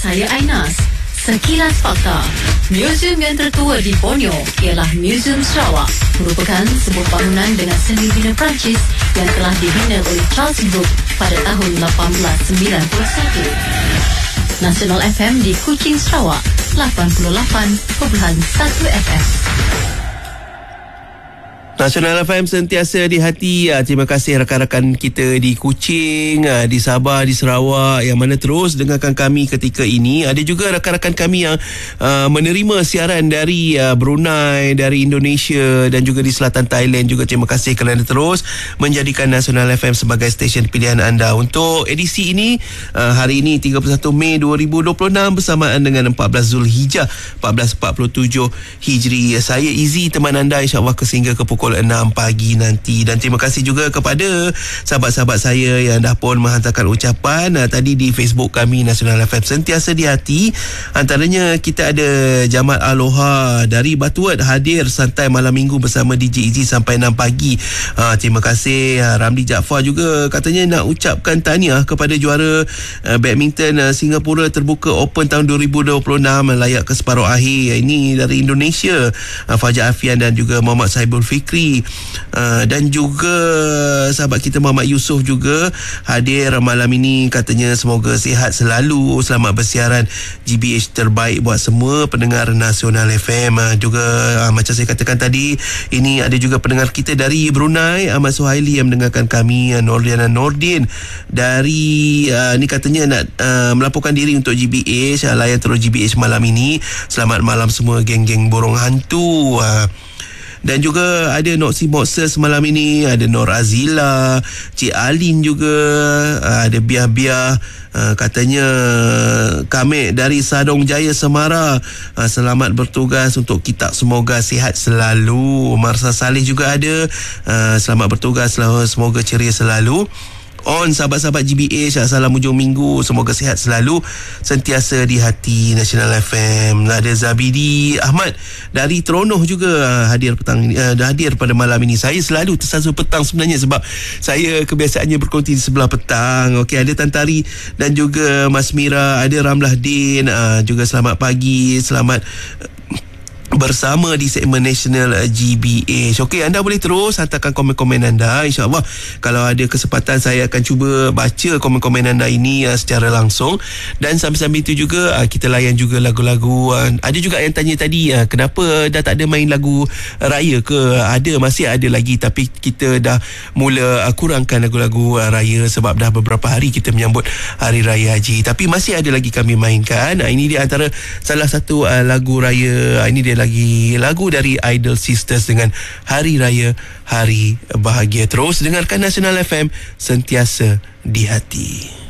saya Ainas. Sekilas fakta. Museum yang tertua di Borneo ialah Museum Sarawak. Merupakan sebuah bangunan dengan seni bina Perancis yang telah dibina oleh Charles Brooke pada tahun 1891. Nasional FM di Kuching, Sarawak, 88.1 FM. Nasional FM sentiasa di hati. Terima kasih rakan-rakan kita di Kuching, di Sabah, di Sarawak yang mana terus dengarkan kami ketika ini. Ada juga rakan-rakan kami yang menerima siaran dari Brunei, dari Indonesia dan juga di selatan Thailand juga. Terima kasih kerana terus menjadikan Nasional FM sebagai stesen pilihan anda. Untuk edisi ini, hari ini 31 Mei 2026 bersamaan dengan 14 Zulhijjah 1447 Hijri. Saya Izzy, teman anda, insyaAllah sehingga ke pukul 6 pagi nanti. Dan terima kasih juga kepada sahabat-sahabat saya yang dah pun menghantarkan ucapan tadi di Facebook kami Nasional FM sentiasa di hati. Antaranya kita ada Jamal Aloha dari Batuat hadir santai malam minggu bersama DJ Izzy sampai 6 pagi. Terima kasih. Ramli Jaafar juga katanya nak ucapkan tahniah kepada juara badminton Singapura terbuka Open tahun 2026 layak ke separuh akhir. Ini dari Indonesia, Fajar Afian dan juga Muhammad Saibul Fikri. Dan juga sahabat kita Muhammad Yusof juga hadir malam ini. Katanya semoga sihat selalu, selamat bersiaran, GBH terbaik buat semua pendengar Nasional FM. Juga macam saya katakan tadi, ini ada juga pendengar kita dari Brunei, Ahmad Suhaili yang mendengarkan kami. Nordiana Nordin dari ni katanya nak melaporkan diri untuk GBH, layan terus GBH malam ini. Selamat malam semua geng-geng borong hantu. Dan juga ada Noksi Moses malam ini, ada Nor Azila, Cik Alin juga, ada Biah-Biah, katanya kami dari Sadong Jaya Semara, selamat bertugas untuk kita, semoga sihat selalu. Marsa Saleh juga ada, selamat bertugas, semoga ceria selalu. Sahabat-sahabat GBH, salam ujung minggu, semoga sihat selalu, sentiasa di hati Nasional FM. Ada Zabidi Ahmad dari Teronoh juga hadir hadir pada malam ini. Saya selalu tersasul petang sebenarnya sebab saya kebiasaannya berkonti di sebelah petang. Okey, ada Tantari dan juga Mas Mira, ada Ramlah Din, juga selamat pagi, selamat bersama di segmen National GBH. Okey, anda boleh terus hantarkan komen-komen anda. InsyaAllah kalau ada kesempatan saya akan cuba baca komen-komen anda ini secara langsung. Dan sambil-sambil itu juga kita layan juga lagu-lagu. Ada juga yang tanya tadi, kenapa dah tak ada main lagu raya ke? Ada, masih ada lagi, tapi kita dah mula kurangkan lagu-lagu raya sebab dah beberapa hari kita menyambut Hari Raya Haji. Tapi masih ada lagi kami mainkan. Ini dia antara salah satu lagu raya. Ini dia lagi lagu dari Idol Sisters dengan Hari Raya Hari Bahagia. Terus dengarkan Nasional FM sentiasa di hati.